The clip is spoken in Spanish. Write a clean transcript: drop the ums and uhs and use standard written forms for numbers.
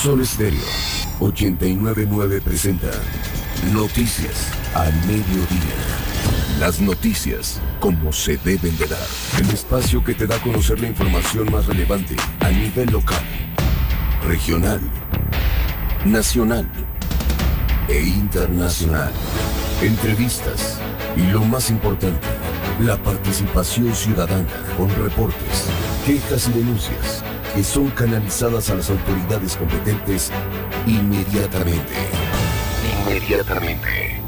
Sol Estéreo 899 presenta Noticias al Mediodía. Las noticias como se deben de dar. El espacio que te da a conocer la información más relevante a nivel local, regional, nacional e internacional. Entrevistas y lo más importante, la participación ciudadana con reportes, quejas y denuncias que son canalizadas a las autoridades competentes inmediatamente.